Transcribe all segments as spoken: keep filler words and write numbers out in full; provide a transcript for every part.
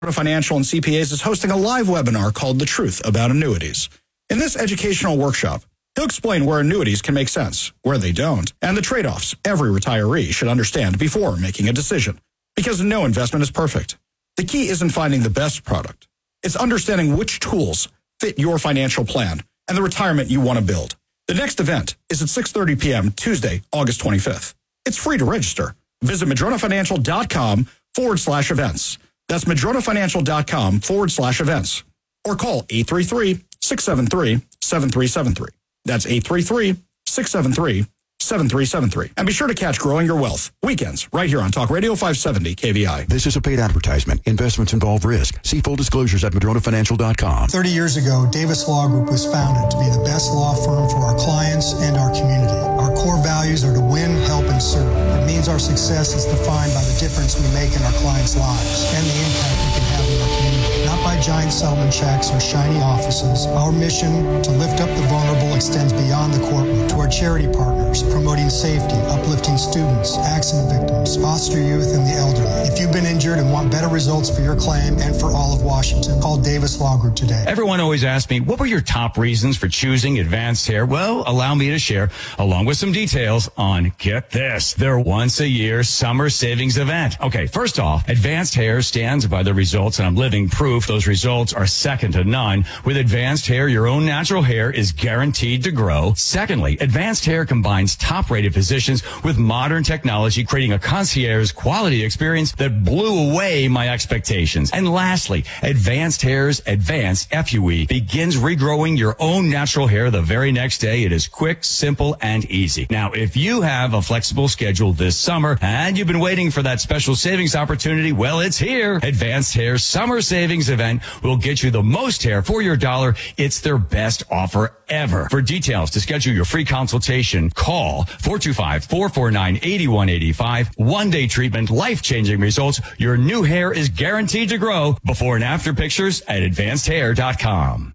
Financial and C P As is hosting a live webinar called The Truth About Annuities. In this educational workshop, he'll explain where annuities can make sense, where they don't, and the trade-offs every retiree should understand before making a decision. Because no investment is perfect. The key isn't finding the best product. It's understanding which tools fit your financial plan and the retirement you want to build. The next event is at six thirty p.m. Tuesday, August twenty-fifth. It's free to register. Visit madronafinancial.com forward slash events. That's madronafinancial.com forward slash events. Or call eight three three, six seven three, seven three seven three. That's eight three three, six seven three, seven three seven three. And be sure to catch Growing Your Wealth weekends right here on Talk Radio five seventy K V I. This is a paid advertisement. Investments involve risk. See full disclosures at madrona financial dot com. thirty years ago, Davis Law Group was founded to be the best law firm for our clients and our community. Our core values are to win, help, and serve. It means our success is defined by the difference we make in our clients' lives and the impact we can have in our community. Not by giant settlement checks or shiny offices. Our mission to lift up the vulnerable extends beyond the courtroom to our charity partners, promoting safety, uplifting students, accident victims, foster youth, and the elderly. If you've been injured and want better results for your claim and for all of Washington, call Davis Law Group today. Everyone always asks me, what were your top reasons for choosing Advanced Hair? Well, allow me to share, along with some details on, get this, their once-a-year summer savings event. Okay, first off, Advanced Hair stands by the results, and I'm living proof those results are second to none. With Advanced Hair, your own natural hair is guaranteed to grow. Secondly, Advanced Hair combines top-rated physicians with modern technology, creating a concierge quality experience that blew away my expectations. And lastly, Advanced Hair's Advanced F U E begins regrowing your own natural hair the very next day. It is quick, simple, and easy. Now, if you have a flexible schedule this summer and you've been waiting for that special savings opportunity, well, it's here. Advanced Hair's Summer Savings Event will get you the most hair for your dollar. It's their best offer ever. For details to schedule your free consultation, call four two five, four four nine, eight one eight five. One-day treatment, life-changing results. Your new hair is guaranteed to grow. Before and after pictures at advanced hair dot com.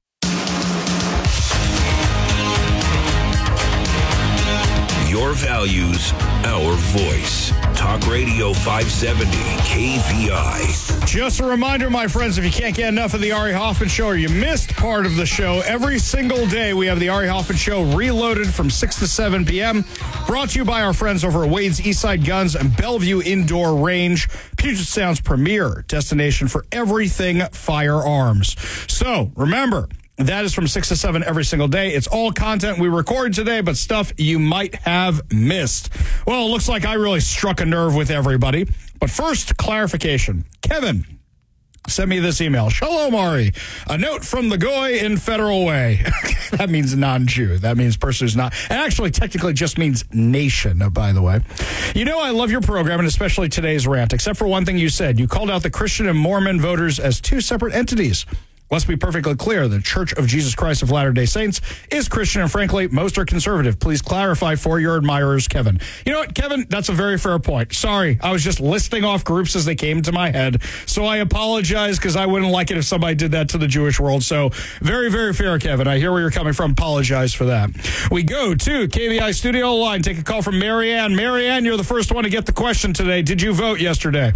Your values, our voice. Talk Radio five seventy K V I. Just a reminder, my friends, if you can't get enough of the Ari Hoffman Show or you missed part of the show, every single day we have the Ari Hoffman Show reloaded from six to seven p.m. Brought to you by our friends over at Wade's Eastside Guns and Bellevue Indoor Range, Puget Sound's premier destination for everything firearms. So, remember, that is from six to seven every single day. It's all content we record today, but stuff you might have missed. Well, it looks like I really struck a nerve with everybody. But first, clarification. Kevin sent me this email. Shalom, Ari. A note from the Goy in Federal Way. That means non-Jew. That means person who's not. It actually technically just means nation, by the way. You know I love your program, and especially today's rant, except for one thing you said. You called out the Christian and Mormon voters as two separate entities. Let's be perfectly clear. The Church of Jesus Christ of Latter-day Saints is Christian, and frankly, most are conservative. Please clarify for your admirers, Kevin. You know what, Kevin? That's a very fair point. Sorry, I was just listing off groups as they came to my head, so I apologize because I wouldn't like it if somebody did that to the Jewish world. So very, very fair, Kevin. I hear where you're coming from. Apologize for that. We go to K V I studio line. Take a call from Marianne. Marianne, you're the first one to get the question today. Did you vote yesterday?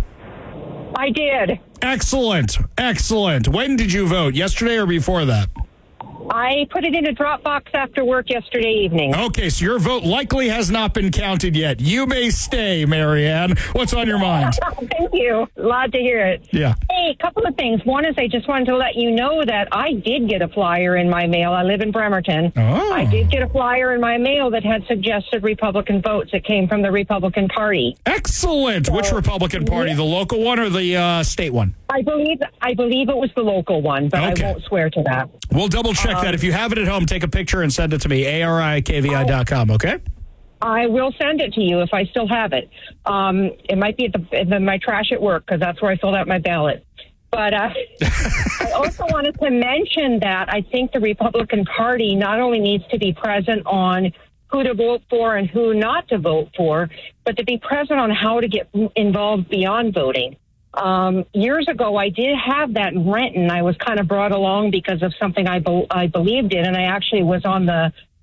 I did. Excellent. Excellent. When did you vote? Yesterday or before that? I put it in a Dropbox after work yesterday evening. Okay, so your vote likely has not been counted yet. You may stay, Marianne. What's on your mind? Thank you. Glad to hear it. Yeah. Hey, a couple of things. One is I just wanted to let you know that I did get a flyer in my mail. I live in Bremerton. Oh. I did get a flyer in my mail that had suggested Republican votes. It came from the Republican Party. Excellent. So, which Republican Party? Yeah. The local one or the uh, state one? I believe I believe it was the local one, but okay. I won't swear to that. We'll double check um, that. If you have it at home, take a picture and send it to me, A R I K V I dot com, okay? I will send it to you if I still have it. Um, it might be at the, in my trash at work because that's where I filled out my ballot. But uh, I also wanted to mention that I think the Republican Party not only needs to be present on who to vote for and who not to vote for, but to be present on how to get involved beyond voting. Um, years ago, I did have that in Renton. I was kind of brought along because of something I, be- I believed in, and I actually was on the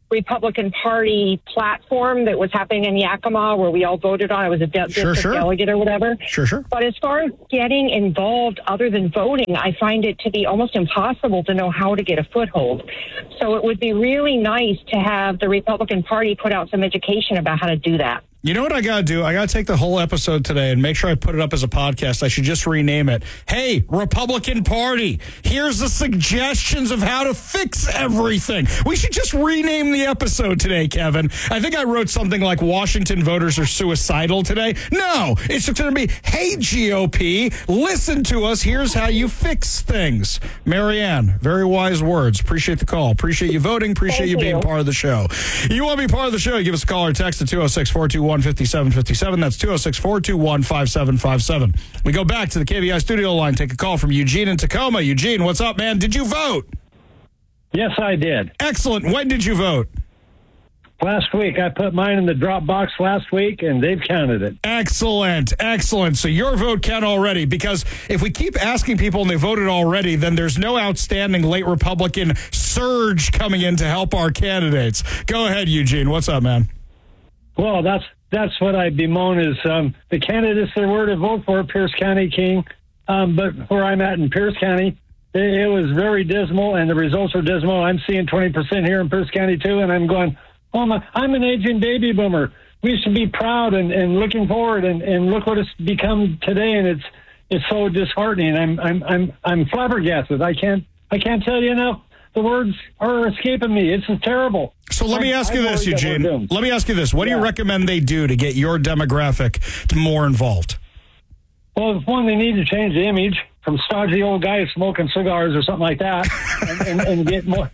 Republican Party platform that was happening in Yakima where we all voted on. I was a de- Sure, district sure. delegate or whatever. Sure, sure. But as far as getting involved other than voting, I find it to be almost impossible to know how to get a foothold. So it would be really nice to have the Republican Party put out some education about how to do that. You know what I got to do? I got to take the whole episode today and make sure I put it up as a podcast. I should just rename it. Hey, Republican Party, here's the suggestions of how to fix everything. We should just rename the episode today, Kevin. I think I wrote something like Washington voters are suicidal today. No, it's just going to be, hey, G O P, listen to us. Here's how you fix things. Marianne, very wise words. Appreciate the call. Appreciate you voting. Appreciate you, Thank being you. part of the show. You want to be part of the show? Give us a call or text at two oh six, four two one, five seven five seven. That's two oh six, four two one, five seven five seven. We go back to the K V I studio line. Take a call from Eugene in Tacoma. Eugene, what's up, man? Did you vote? Yes, I did. Excellent. When did you vote? Last week. I put mine in the drop box last week, and they've counted it. Excellent. Excellent. So your vote count already, because if we keep asking people and they voted already, then there's no outstanding late Republican surge coming in to help our candidates. Go ahead, Eugene. What's up, man? Well, that's that's what I bemoan is um, the candidates there were to vote for, Pierce County King. Um, but where I'm at in Pierce County, it, it was very dismal, and the results were dismal. I'm seeing twenty percent here in Pierce County, too, and I'm going, oh, my, I'm an aging baby boomer. We should be proud and, and looking forward, and, and look what it's become today, and it's it's so disheartening. I'm I'm I'm I'm flabbergasted. I can't I can't tell you enough. The words are escaping me. It's just terrible. So let me I- ask you I this, worry that we're Eugene. doomed. Let me ask you this. What do you Yeah. recommend they do to get your demographic more involved? Well, one, they need to change the image from stodgy old guys smoking cigars or something like that, and, and, and get more,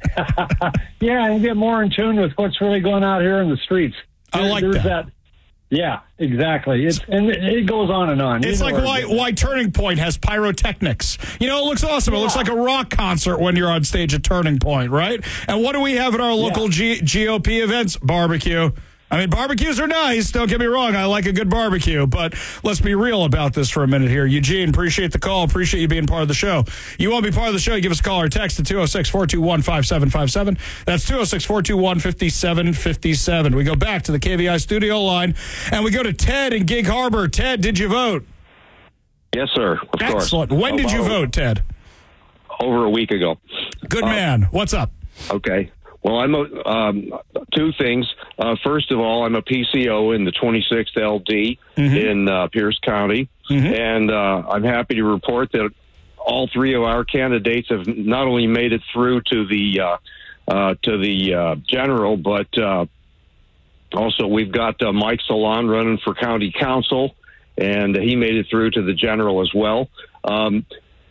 yeah, and get more in tune with what's really going out here in the streets. I There- like there's that. Yeah, exactly. It's and it goes on and on. You It's know like where why it goes. why Turning Point has pyrotechnics. You know, it looks awesome. It looks like a rock concert when you're on stage at Turning Point, right? And what do we have at our local G- GOP events? Barbecue. I mean, barbecues are nice. Don't get me wrong. I like a good barbecue. But let's be real about this for a minute here. Eugene, appreciate the call. Appreciate you being part of the show. You want to be part of the show, give us a call or text at two oh six, four two one, five seven five seven. That's two oh six, four two one, five seven five seven. We go back to the K V I studio line, and we go to Ted in Gig Harbor. Ted, did you vote? Yes, sir. Of course. Excellent. When did you About vote, Ted? Over a week ago. Good Uh, man. What's up? Okay. Well, I'm a, um, two things. Uh, first of all, I'm a P C O in the twenty-sixth L D Mm-hmm. in uh, Pierce County, and uh, I'm happy to report that all three of our candidates have not only made it through to the uh, uh, to the uh, general, but uh, also we've got uh, Mike Salon running for county council, and he made it through to the general as well. Um,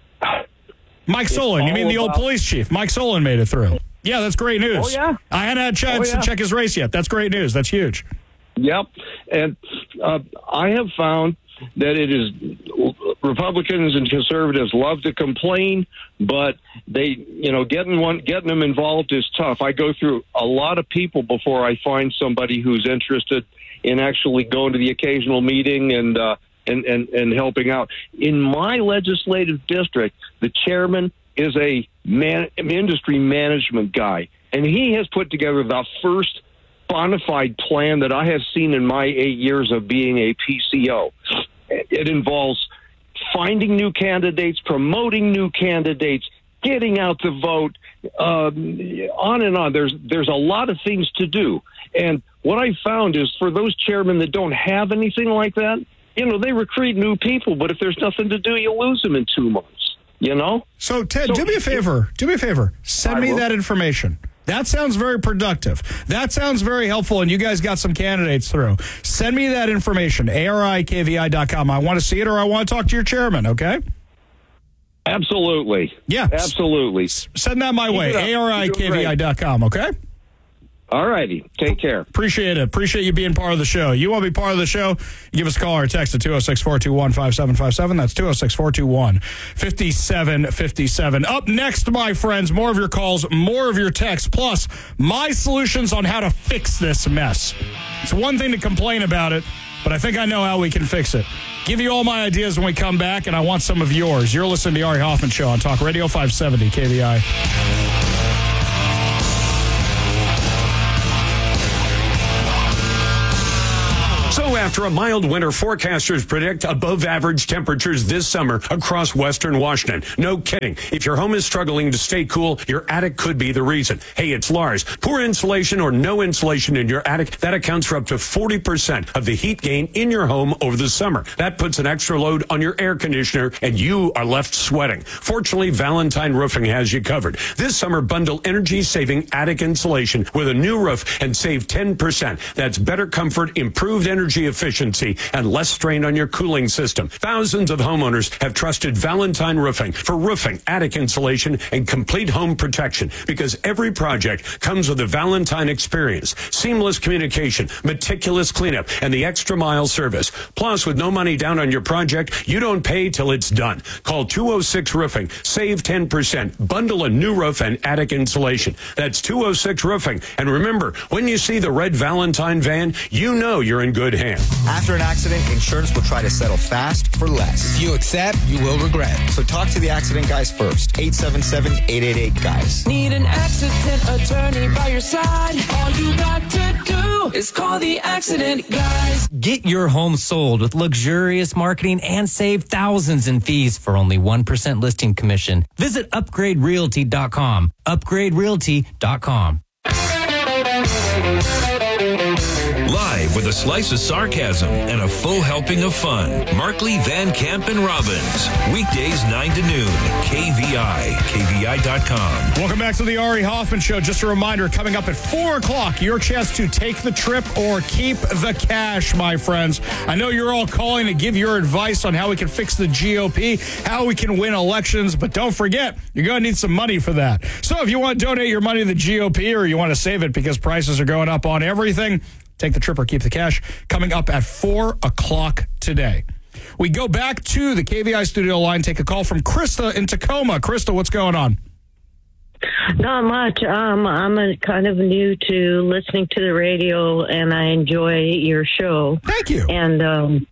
Mike Solon. You mean the old about- police chief? Mike Solon made it through. Yeah, that's great news. Oh, yeah? I hadn't had a chance Oh, yeah. to check his race yet. That's great news. That's huge. Yep. And uh, I have found that it is Republicans and conservatives love to complain, but they, you know, getting one, getting them involved is tough. I go through a lot of people before I find somebody who's interested in actually going to the occasional meeting and, uh, and, and, and helping out. In my legislative district, the chairman is a man, industry management guy, and he has put together the first bona fide plan that I have seen in my eight years of being a P C O. It involves finding new candidates, promoting new candidates, getting out the vote, um, on and on. There's there's a lot of things to do. And what I found is for those chairmen that don't have anything like that, you know, they recruit new people, but if there's nothing to do, you lose them in two months, you know? So, Ted, So- do me a favor. Do me a favor. Send I me will. that information. That sounds very productive. That sounds very helpful, and you guys got some candidates through. Send me that information, A R I K V I dot com. I want to see it, or I want to talk to your chairman, okay? Absolutely. Yeah. Absolutely. Send that my Keep way, it up. A R I K V I dot com, okay? All righty. Take care. Appreciate it. Appreciate you being part of the show. You want to be part of the show? Give us a call or text at two oh six, four two one, five seven five seven. That's two oh six, four two one, five seven five seven. Up next, my friends, more of your calls, more of your texts, plus my solutions on how to fix this mess. It's one thing to complain about it, but I think I know how we can fix it. Give you all my ideas when we come back, and I want some of yours. You're listening to the Ari Hoffman Show on Talk Radio five seventy K V I. after a mild winter, forecasters predict above average temperatures this summer across western Washington. No kidding. If your home is struggling to stay cool, your attic could be the reason. Hey, it's Lars. Poor insulation or no insulation in your attic, that accounts for up to forty percent of the heat gain in your home over the summer. That puts an extra load on your air conditioner and you are left sweating. Fortunately, Valentine Roofing has you covered. This summer, bundle energy-saving attic insulation with a new roof and save ten percent. That's better comfort, improved energy efficiency, and less strain on your cooling system. Thousands of homeowners have trusted Valentine Roofing for roofing, attic insulation, and complete home protection because every project comes with a Valentine experience, seamless communication, meticulous cleanup, and the extra mile service. Plus, with no money down on your project, you don't pay till it's done. Call two oh six Roofing. Save ten percent. Bundle a new roof and attic insulation. That's two oh six Roofing. And remember, when you see the red Valentine van, you know you're in good hands. After an accident, insurance will try to settle fast for less. If you accept, you will regret. So talk to the accident guys first. eight seven seven, eight eight eight, guys. Need an accident attorney by your side? All you got to do is call the accident guys. Get your home sold with luxurious marketing and save thousands in fees for only one percent listing commission. Visit upgrade realty dot com. upgrade realty dot com. Live with a slice of sarcasm and a full helping of fun. Markley, Van Camp, and Robbins. Weekdays nine to noon. K V I. K V I dot com. Welcome back to the Ari Hoffman Show. Just a reminder, coming up at four o'clock, your chance to take the trip or keep the cash, my friends. I know you're all calling to give your advice on how we can fix the G O P, how we can win elections, but don't forget, you're going to need some money for that. So if you want to donate your money to the G O P or you want to save it because prices are going up on everything, take the trip or keep the cash, coming up at four o'clock today. We go back to the K V I studio line, take a call from Krista in Tacoma. Krista, what's going on? Not much. Um, I'm a kind of new to listening to the radio, and I enjoy your show. Thank you. And um,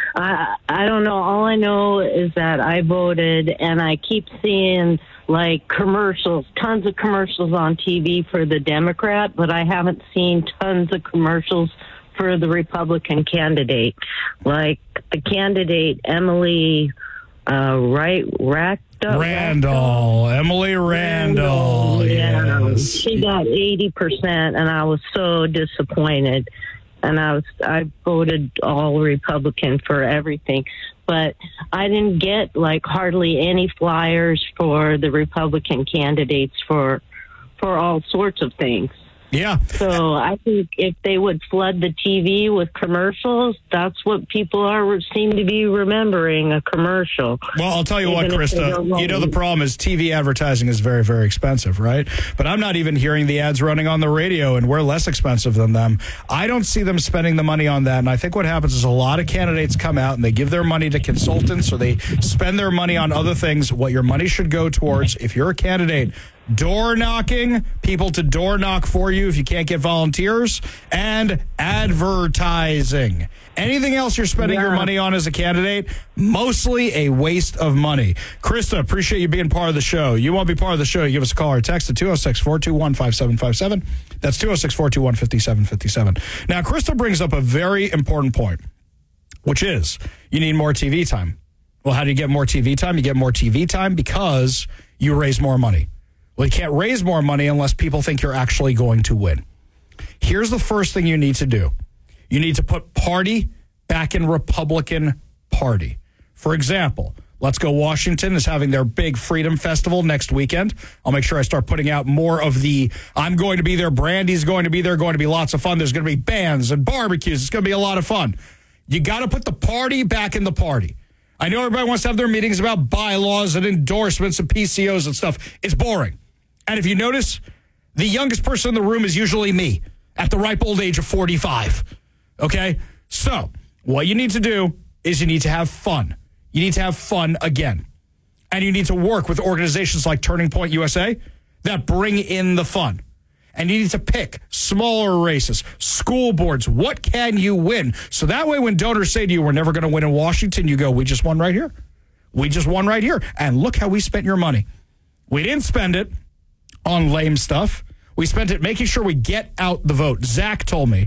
I, I don't know. All I know is that I voted, and I keep seeing like commercials, tons of commercials on T V for the Democrat, but I haven't seen tons of commercials for the Republican candidate. Like the candidate, Emily uh, right, Rack, Randall, Emily Randall. Yeah, yes. She got eighty percent, and I was so disappointed. And I was, I voted all Republican for everything, but I didn't get like hardly any flyers for the Republican candidates for, for all sorts of things. Yeah. So I think if they would flood the T V with commercials, that's what people are seem to be remembering, a commercial. Well, I'll tell you what, Krista, you know the problem is T V advertising is very, very expensive, right? But I'm not even hearing the ads running on the radio, and we're less expensive than them. I don't see them spending the money on that, and I think what happens is a lot of candidates come out and they give their money to consultants or they spend their money on other things. What your money should go towards, if you're a candidate, door knocking, people to door knock for you if you can't get volunteers, and advertising. Anything else you're spending yeah. your money on as a candidate, mostly a waste of money. Krista, appreciate you being part of the show. You want to be part of the show, you give us a call or text at two oh six, four two one, five seven five seven. That's two oh six, four two one, five seven five seven. Now, Krista brings up a very important point, which is you need more T V time. Well, how do you get more T V time? You get more T V time because you raise more money. Well, you can't raise more money unless people think you're actually going to win. Here's the first thing you need to do. You need to put party back in Republican Party. For example, Let's Go Washington is having their big Freedom Festival next weekend. I'll make sure I start putting out more of the, I'm going to be there, Brandy's going to be there, going to be lots of fun. There's going to be bands and barbecues. It's going to be a lot of fun. You got to put the party back in the party. I know everybody wants to have their meetings about bylaws and endorsements and P C Os and stuff. It's boring. And if you notice, the youngest person in the room is usually me at the ripe old age of forty-five. Okay? So, what you need to do is you need to have fun. You need to have fun again. And you need to work with organizations like Turning Point U S A that bring in the fun. And you need to pick smaller races, school boards. What can you win? So that way when donors say to you, we're never going to win in Washington, you go, we just won right here. We just won right here. And look how we spent your money. We didn't spend it on lame stuff. We spent it making sure we get out the vote. Zach told me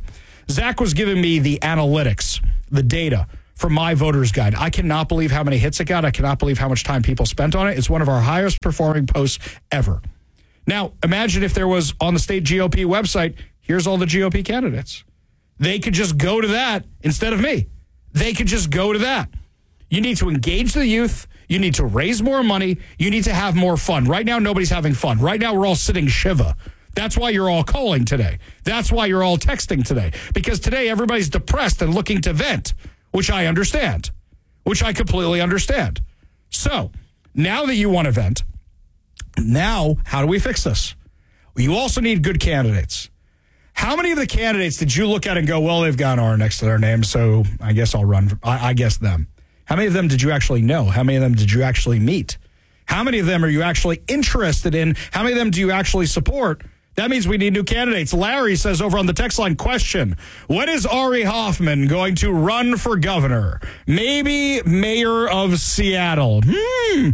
Zach was giving me the analytics, the data from my voter's guide. I cannot believe how many hits it got. I cannot believe how much time people spent on it. It's one of our highest performing posts ever. Now, imagine if there was on the state G O P website, here's all the G O P candidates. They could just go to that instead of me. They could just go to that. You need to engage the youth. You need to raise more money. You need to have more fun. Right now, nobody's having fun. Right now, we're all sitting Shiva. That's why you're all calling today. That's why you're all texting today. Because today, everybody's depressed and looking to vent, which I understand, which I completely understand. So now that you want to vent, now how do we fix this? You also need good candidates. How many of the candidates did you look at and go, well, they've got an R next to their name, so I guess I'll run, I, I guess them. How many of them did you actually know? How many of them did you actually meet? How many of them are you actually interested in? How many of them do you actually support? That means we need new candidates. Larry says over on the text line, question, when is Ari Hoffman going to run for governor? Maybe mayor of Seattle. Hmm,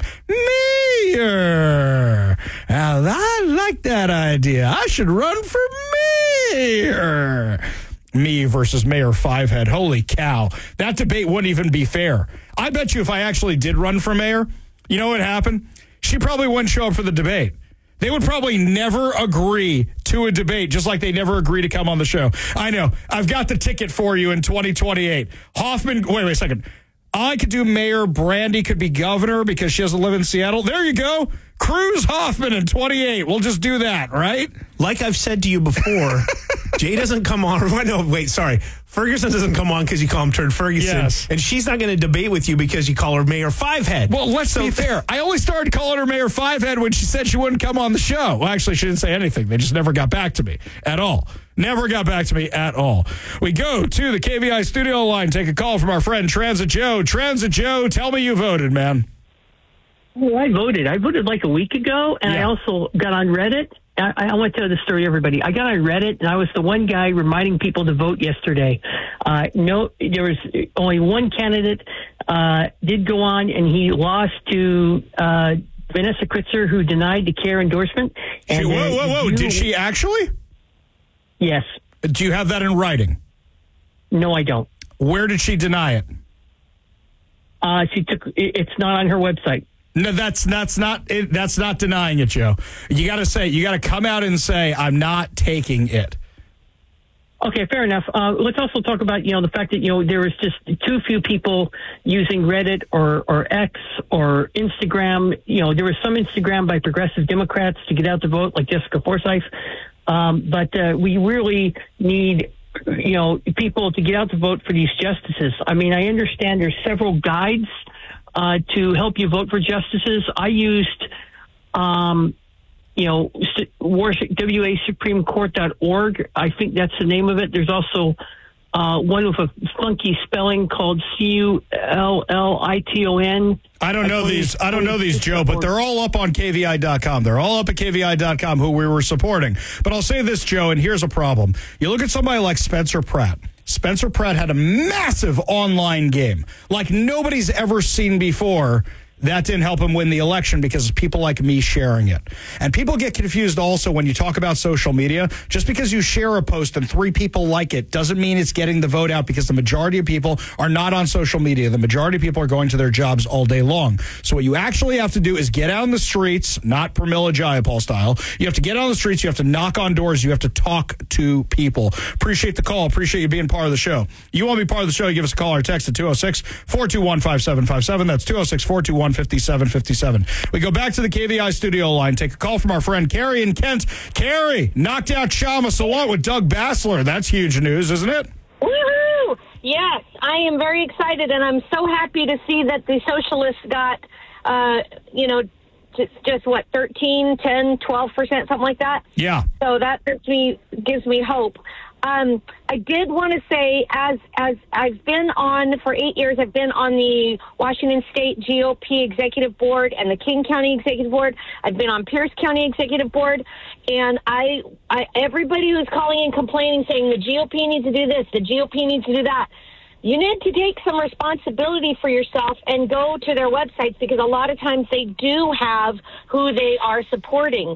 mayor. Now, I like that idea. I should run for mayor. Me versus Mayor Fivehead. Holy cow. That debate wouldn't even be fair. I bet you if I actually did run for mayor, you know what happened? She probably wouldn't show up for the debate. They would probably never agree to a debate, just like they never agree to come on the show. I know. I've got the ticket for you in twenty twenty-eight. Hoffman, wait, wait a second. I could do mayor. Brandy could be governor because she doesn't live in Seattle. There you go. Cruz Hoffman in twenty-eight. We'll just do that, right? Like I've said to you before, Jay doesn't come on. No, wait, sorry. Ferguson doesn't come on because you call him Turd Ferguson. Yes. And she's not going to debate with you because you call her Mayor Fivehead. Well, let's so, be fair. I only started calling her Mayor Fivehead when she said she wouldn't come on the show. Well, actually, she didn't say anything. They just never got back to me at all. Never got back to me at all. We go to the K V I studio line, take a call from our friend Transit Joe. Transit Joe, tell me you voted, man. Well, I voted. I voted like a week ago, and yeah. I also got on Reddit. I, I want to tell the story to everybody. I got on Reddit, and I was the one guy reminding people to vote yesterday. Uh, no, there was only one candidate uh, did go on, and he lost to uh, Vanessa Kritzer, who denied the CARE endorsement. And she, whoa, whoa, whoa! You, did she actually? Yes. Do you have that in writing? No, I don't. Where did she deny it? Uh, she took. It's not on her website. No, that's that's not it, that's not denying it, Joe. You got to say you got to come out and say I'm not taking it. Okay, fair enough. Uh, let's also talk about you know the fact that you know there was just too few people using Reddit or or X or Instagram. You know there was some Instagram by progressive Democrats to get out the vote, like Jessica Forsyth. Um, but uh, we really need you know people to get out to vote for these justices. I mean, I understand there's several guides Uh, to help you vote for justices. I used, um, you know, W A Supreme Court dot org. I think that's the name of it. There's also uh, one with a funky spelling called C U L L I T O N. I don't know these. I don't know these, Joe, but they're all up on K V I dot com. They're all up at K V I dot com who we were supporting. But I'll say this, Joe, and here's a problem. You look at somebody like Spencer Pratt. Spencer Pratt had a massive online game like nobody's ever seen before. That didn't help him win the election because of people like me sharing it. And people get confused also when you talk about social media. Just because you share a post and three people like it doesn't mean it's getting the vote out, because the majority of people are not on social media. The majority of people are going to their jobs all day long. So what you actually have to do is get out in the streets, not Pramila Jayapal style. You have to get out on the streets. You have to knock on doors. You have to talk to people. Appreciate the call. Appreciate you being part of the show. You want to be part of the show, give us a call or text at two oh six, four two one, five seven five seven. That's two oh six, four two one, five seven five seven. We go back to the K V I studio line, take a call from our friend Carrie in Kent. Carrie, knocked out Kshama Sawant with Doug Bassler. That's huge news, isn't it? Woohoo! Yes, I am very excited, and I'm so happy to see that the socialists got, uh, you know, just, just what, thirteen, ten, twelve percent, something like that? Yeah. So that gives me, gives me hope. Um, I did want to say, as as I've been on for eight years, I've been on the Washington State G O P Executive Board and the King County Executive Board. I've been on Pierce County Executive Board, and I, I everybody who's calling and complaining, saying the G O P needs to do this, the G O P needs to do that. You need to take some responsibility for yourself and go to their websites, because a lot of times they do have who they are supporting.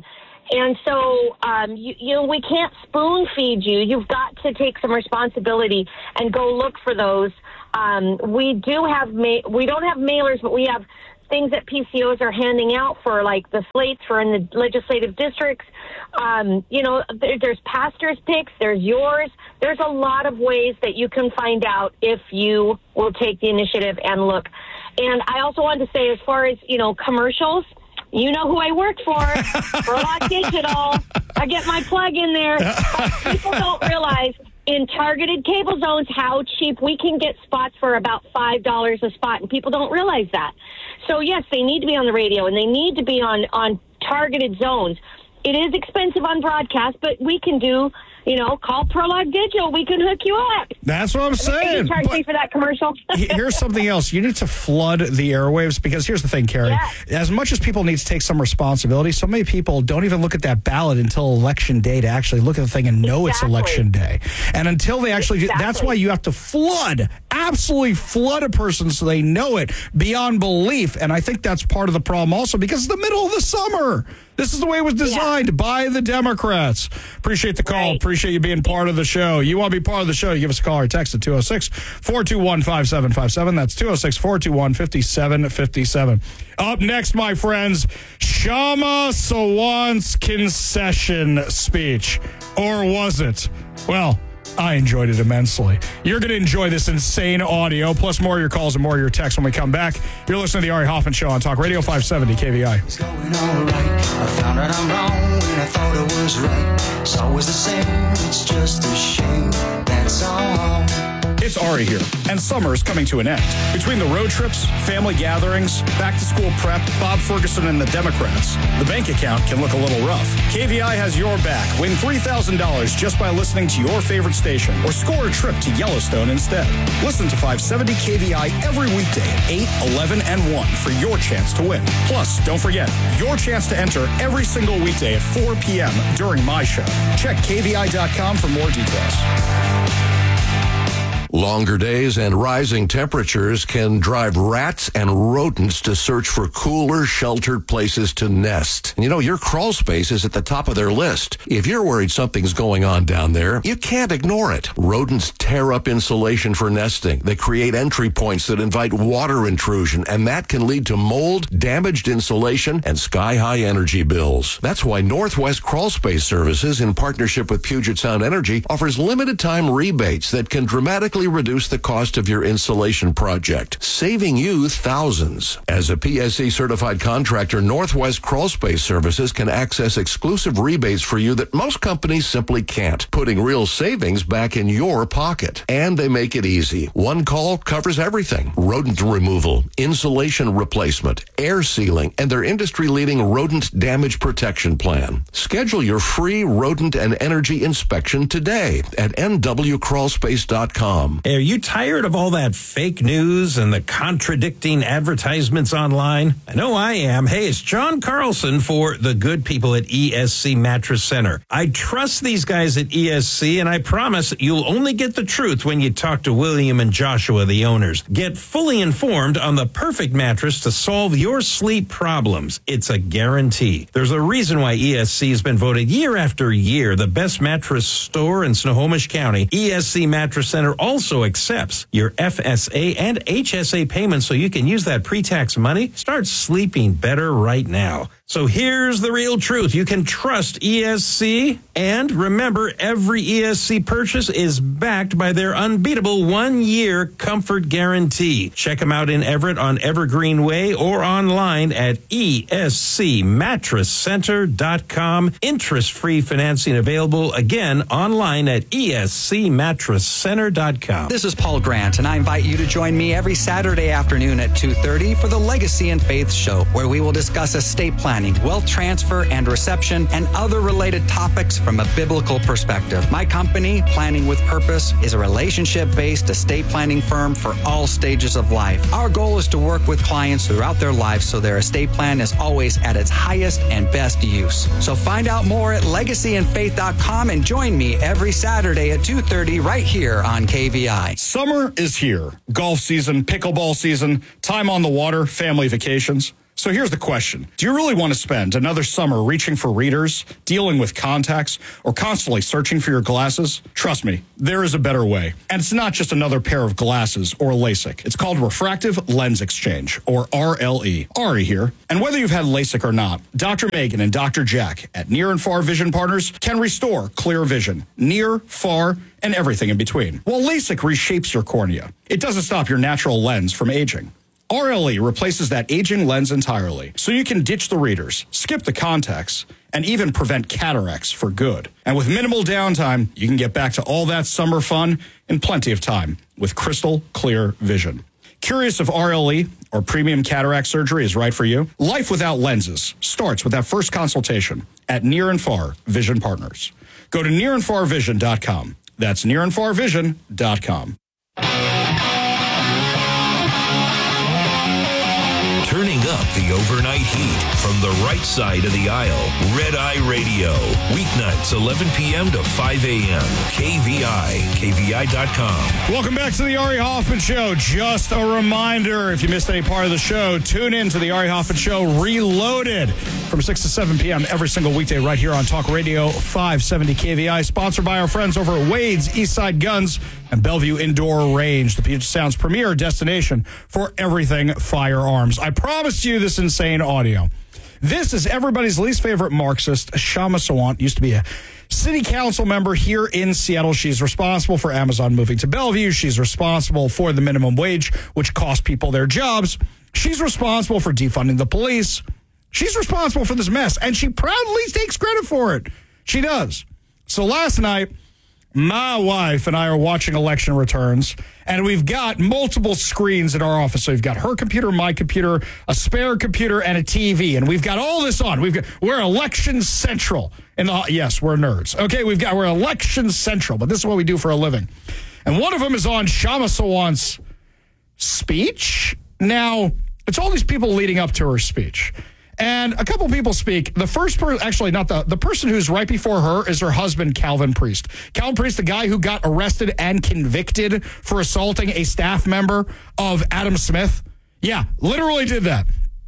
And so, um, you, you know, we can't spoon feed you. You've got to take some responsibility and go look for those. Um, we do have, ma- we don't have mailers, but we have things that P C Os are handing out for, like the slates for in the legislative districts. Um, you know, there, there's pastors' picks, there's yours. There's a lot of ways that you can find out if you will take the initiative and look. And I also wanted to say, as far as, you know, commercials, you know who I work for, Burlock Digital. I get my plug in there. But people don't realize in targeted cable zones how cheap we can get spots for about five dollars a spot, and people don't realize that. So, yes, they need to be on the radio, and they need to be on, on targeted zones. It is expensive on broadcast, but we can do, you know, call Prolog Digital. We can hook you up. That's what I'm saying. You charge me for that commercial. Here's something else. You need to flood the airwaves, because here's the thing, Carrie. Yes. As much as people need to take some responsibility, so many people don't even look at that ballot until election day to actually look at the thing and know exactly. it's election day. And until they actually, exactly. that's why you have to flood, absolutely flood a person so they know it beyond belief. And I think that's part of the problem also, because it's the middle of the summer. This is the way it was designed yeah. by the Democrats. Appreciate the call. Right. Appreciate you being part of the show. You want to be part of the show, you give us a call or text at two oh six, four two one, five seven five seven. That's two oh six, four two one, five seven five seven. Up next, my friends, Kshama Sawant's concession speech. Or was it? Well, I enjoyed it immensely. You're going to enjoy this insane audio, plus more of your calls and more of your texts when we come back. You're listening to the Ari Hoffman Show on Talk Radio five seventy K V I. It's going all right. I found out I'm wrong when I thought it was right. It's always the same. It's just a shame. That's all. It's Ari here, and summer is coming to an end. Between the road trips, family gatherings, back-to-school prep, Bob Ferguson and the Democrats, the bank account can look a little rough. K V I has your back. Win three thousand dollars just by listening to your favorite station, or score a trip to Yellowstone instead. Listen to five seventy K V I every weekday at eight, eleven, and one for your chance to win. Plus, don't forget, your chance to enter every single weekday at four p.m. during my show. Check K V I dot com for more details. Longer days and rising temperatures can drive rats and rodents to search for cooler, sheltered places to nest. And you know, your crawl space is at the top of their list. If you're worried something's going on down there, you can't ignore it. Rodents tear up insulation for nesting. They create entry points that invite water intrusion, and that can lead to mold, damaged insulation, and sky-high energy bills. That's why Northwest Crawl Space Services, in partnership with Puget Sound Energy, offers limited-time rebates that can dramatically reduce the cost of your insulation project, saving you thousands. As a P S C certified contractor, Northwest Crawl Space Services can access exclusive rebates for you that most companies simply can't, putting real savings back in your pocket. And they make it easy. One call covers everything: rodent removal, insulation replacement, air sealing, and their industry-leading rodent damage protection plan. Schedule your free rodent and energy inspection today at N W crawl space dot com. Are you tired of all that fake news and the contradicting advertisements online? I know I am. Hey, it's John Carlson for the good people at E S C Mattress Center. I trust these guys at E S C, and I promise you'll only get the truth when you talk to William and Joshua, the owners. Get fully informed on the perfect mattress to solve your sleep problems. It's a guarantee. There's a reason why E S C has been voted year after year the best mattress store in Snohomish County. E S C Mattress Center also also accepts your F S A and H S A payments, so you can use that pre-tax money. Start sleeping better right now. So here's the real truth. You can trust E S C, and remember, every E S C purchase is backed by their unbeatable one-year comfort guarantee. Check them out in Everett on Evergreen Way or online at E S C mattress center dot com. Interest-free financing available, again, online at E S C mattress center dot com. This is Paul Grant, and I invite you to join me every Saturday afternoon at two thirty for the Legacy and Faith Show, where we will discuss estate planning, wealth transfer and reception, and other related topics from a biblical perspective. My company, Planning with Purpose, is a relationship-based estate planning firm for all stages of life. Our goal is to work with clients throughout their lives so their estate plan is always at its highest and best use. So find out more at legacy and faith dot com and join me every Saturday at two thirty right here on K V I. Summer is here. Golf season, pickleball season, time on the water, family vacations. So here's the question. Do you really want to spend another summer reaching for readers, dealing with contacts, or constantly searching for your glasses? Trust me, there is a better way. And it's not just another pair of glasses or LASIK. It's called Refractive Lens Exchange, or R L E. Ari here. And whether you've had LASIK or not, Doctor Megan and Doctor Jack at Near and Far Vision Partners can restore clear vision, near, far, and everything in between. While LASIK reshapes your cornea, it doesn't stop your natural lens from aging. R L E replaces that aging lens entirely, so you can ditch the readers, skip the contacts, and even prevent cataracts for good. And with minimal downtime, you can get back to all that summer fun in plenty of time with crystal clear vision. Curious if R L E or premium cataract surgery is right for you? Life without lenses starts with that first consultation at Near and Far Vision Partners. Go to near and far vision dot com. That's near and far vision dot com. Turning up the overnight heat from the right side of the aisle. Red Eye Radio. Weeknights, eleven p.m. to five a.m. K V I. K V I dot com. Welcome back to the Ari Hoffman Show. Just a reminder, if you missed any part of the show, tune in to the Ari Hoffman Show Reloaded from six to seven p.m. every single weekday right here on Talk Radio five seventy K V I. Sponsored by our friends over at Wade's Eastside Guns and Bellevue Indoor Range, the Puget Sound's premier destination for everything firearms. I promised you this insane audio. This is everybody's least favorite Marxist, Kshama Sawant, used to be a city council member here in Seattle. She's responsible for Amazon moving to Bellevue. She's responsible for the minimum wage, which cost people their jobs. She's responsible for defunding the police. She's responsible for this mess, and she proudly takes credit for it. She does. So last night, my wife and I are watching election returns, and we've got multiple screens in our office. So we've got her computer, my computer, a spare computer, and a T V, and we've got all this on. We've got we're election central. In the yes, we're nerds. Okay, we've got we're election central, but this is what we do for a living. And one of them is on Kshama Sawant's speech. Now, it's all these people leading up to her speech. And a couple people speak. The first person, actually not the, the person who's right before her is her husband, Calvin Priest. Calvin Priest, the guy who got arrested and convicted for assaulting a staff member of Adam Smith. Yeah, literally did that.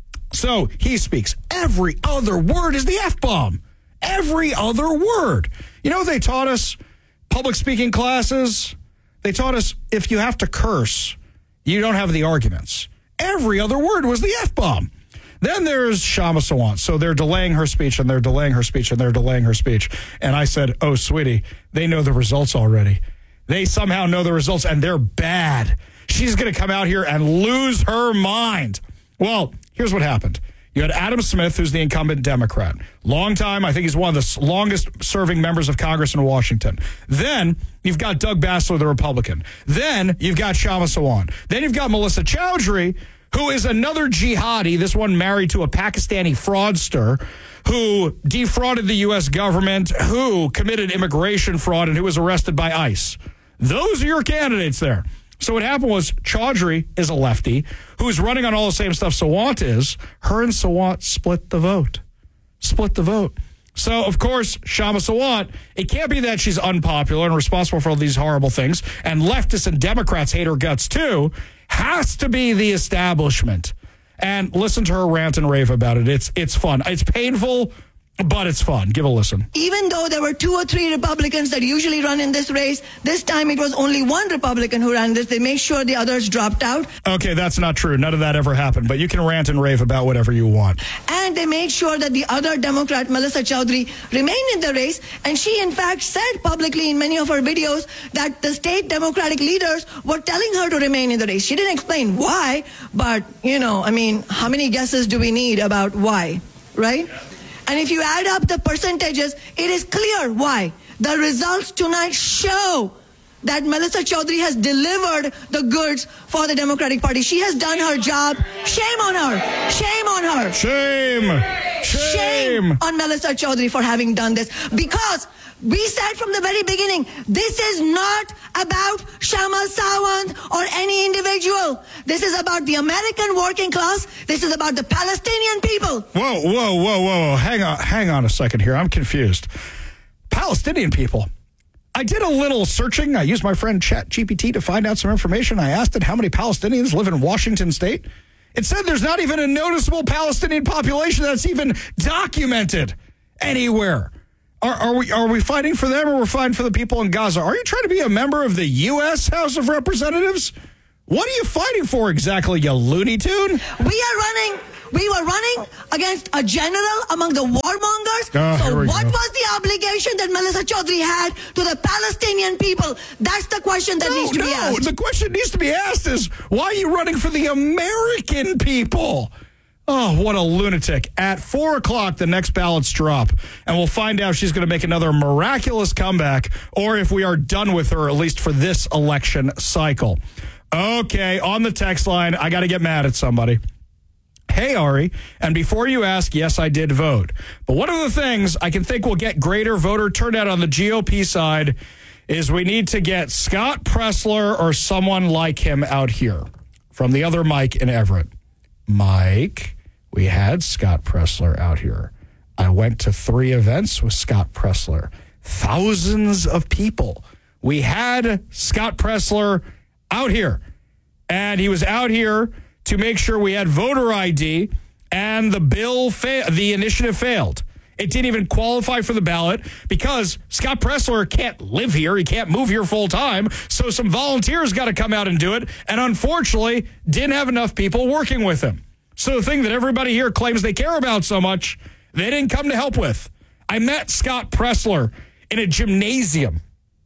So he speaks. Every other word is the F-bomb. Every other word. You know what they taught us? Public speaking classes. They taught us if you have to curse, you don't have the arguments. Every other word was the F-bomb. Then there's Kshama Sawant. So they're delaying her speech, and they're delaying her speech, and they're delaying her speech. And I said, oh, sweetie, they know the results already. They somehow know the results, and they're bad. She's going to come out here and lose her mind. Well, here's what happened. You had Adam Smith, who's the incumbent Democrat. Long time. I think he's one of the longest-serving members of Congress in Washington. Then you've got Doug Bassler, the Republican. Then you've got Kshama Sawant. Then you've got Melissa Chowdhury, who is another jihadi, this one married to a Pakistani fraudster who defrauded the U S government, who committed immigration fraud, and who was arrested by ICE. Those are your candidates there. So what happened was Chowdhury is a lefty who's running on all the same stuff Sawant is. Her and Sawant split the vote. Split the vote. So, of course, Kshama Sawant, it can't be that she's unpopular and responsible for all these horrible things, and leftists and Democrats hate her guts too. Has to be the establishment. And listen to her rant and rave about it. It's it's fun. It's painful, but it's fun. Give a listen. Even though there were two or three Republicans that usually run in this race, this time it was only one Republican who ran this. They made sure the others dropped out. Okay, that's not true. None of that ever happened. But you can rant and rave about whatever you want. And they made sure that the other Democrat, Melissa Chowdhury, remained in the race. And she, in fact, said publicly in many of her videos that the state Democratic leaders were telling her to remain in the race. She didn't explain why, but, you know, I mean, how many guesses do we need about why, right? And if you add up the percentages, it is clear why. The results tonight show that Melissa Chowdhury has delivered the goods for the Democratic Party. She has done her job. Shame on her. Shame on her. Shame. Shame. Shame on Melissa Chowdhury for having done this. Because we said from the very beginning, this is not about Kshama Sawant or any individual. This is about the American working class. This is about the Palestinian people. Whoa, whoa, whoa, whoa. Hang on, hang on a second here. I'm confused. Palestinian people. I did a little searching. I used my friend Chat G P T to find out some information. I asked it how many Palestinians live in Washington State. It said there's not even a noticeable Palestinian population that's even documented anywhere. Are, are we are we fighting for them or we're fighting for the people in Gaza? Are you trying to be a member of the U S House of Representatives? What are you fighting for exactly, you Looney Tune? We are running, we were running against a general among the warmongers. Oh, so here we what go. was the obligation that Melissa Chaudhry had to the Palestinian people? That's the question that No, needs to no, be asked. the question needs to be asked is, why are you running for the American people? Oh, what a lunatic. At four o'clock, the next ballots drop, and we'll find out if she's going to make another miraculous comeback or if we are done with her, at least for this election cycle. Okay, on the text line, I got to get mad at somebody. Hey, Ari, and before you ask, yes, I did vote. But one of the things I can think will get greater voter turnout on the G O P side is we need to get Scott Pressler or someone like him out here. From the other Mike in Everett. Mike, we had Scott Pressler out here. I went to three events with Scott Pressler. Thousands of people. We had Scott Pressler out here. And he was out here to make sure we had voter I D, and the bill, fa- the initiative failed. It didn't even qualify for the ballot because Scott Pressler can't live here. He can't move here full time. So some volunteers got to come out and do it. And unfortunately, didn't have enough people working with him. So the thing that everybody here claims they care about so much, they didn't come to help with. I met Scott Pressler in a gymnasium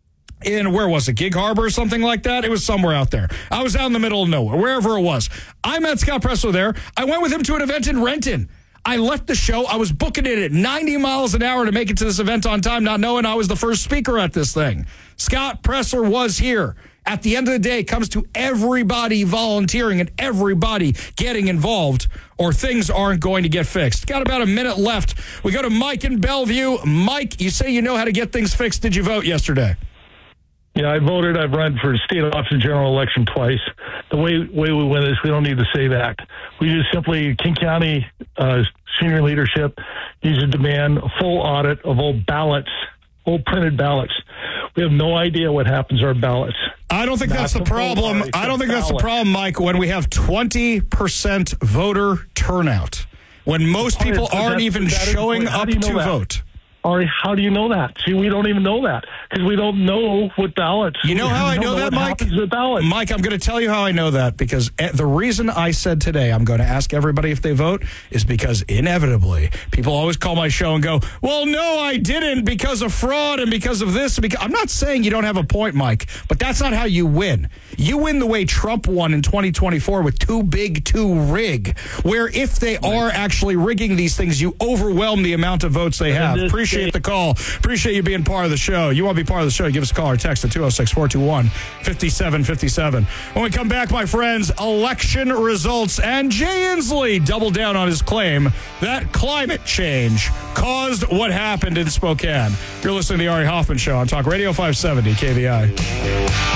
in, where was it, Gig Harbor or something like that? It was somewhere out there. I was out in the middle of nowhere, wherever it was. I met Scott Pressler there. I went with him to an event in Renton. I left the show. I was booking it at ninety miles an hour to make it to this event on time, not knowing I was the first speaker at this thing. Scott Pressler was here. At the end of the day, it comes to everybody volunteering and everybody getting involved, or things aren't going to get fixed. Got about a minute left. We go to Mike in Bellevue. Mike, you say you know how to get things fixed. Did you vote yesterday? Yeah, I voted. I've run for state office and general election twice. The way way we win this, we don't need the SAVE Act. We just simply, King County uh, senior leadership needs to demand a full audit of all ballots, all printed ballots. We have no idea what happens to our ballots. I don't think Not that's the problem. vote, I don't think that's the ballot. problem, Mike, when we have twenty percent voter turnout, when most people That- aren't that- even that is- showing how up do you know to that? vote. Ari, how do you know that? See, we don't even know that because we don't know what ballots. You know we how I don't know that, what Mike? happens to the ballot. Mike, I'm going to tell you how I know that, because the reason I said today I'm going to ask everybody if they vote is because inevitably people always call my show and go, well, no, I didn't because of fraud and because of this. Because I'm not saying you don't have a point, Mike, but that's not how you win. You win the way Trump won in twenty twenty-four with too big to rig, where if they are actually rigging these things, you overwhelm the amount of votes they have. Appreciate the call. Appreciate you being part of the show. You want to be part of the show, give us a call or text at two oh six, four two one, five seven five seven. When we come back, my friends, election results, and Jay Inslee doubled down on his claim that climate change caused what happened in Spokane. You're listening to the Ari Hoffman Show on Talk Radio five seventy K V I.